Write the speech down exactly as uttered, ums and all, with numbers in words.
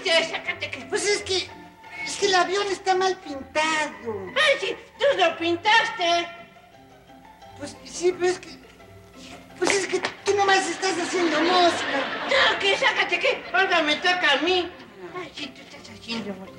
ya, sácate que... Pues es que... Es que el avión está mal pintado. Ay, sí, tú lo pintaste. Pues sí, pero es que... Pues es que tú nomás estás haciendo mosca. No, que sácate que... Ahora me toca a mí. Ay, sí, tú estás haciendo mosca.